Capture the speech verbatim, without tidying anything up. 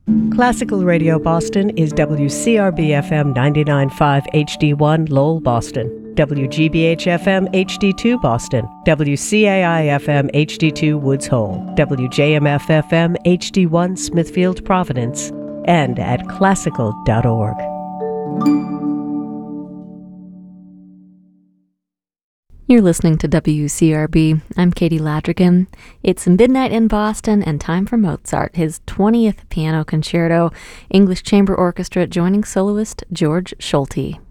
Classical Radio Boston is W C R B F M ninety-nine point five H D one Lowell, Boston, W G B H F M H D two Boston, W C A I F M H D two Woods Hole, W J M F F M H D one Smithfield, Providence, and at classical dot org. You're listening to W C R B. I'm Katie Ladrigan. It's midnight in Boston and time for Mozart, his twentieth Piano Concerto, English Chamber Orchestra joining soloist George Solti.